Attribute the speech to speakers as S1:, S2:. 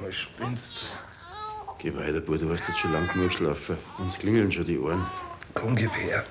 S1: mal, spinnst du?
S2: Geh weiter, Bub, du hast jetzt schon lang genug geschlafen. Uns klingeln schon die Ohren.
S1: Komm, gib her.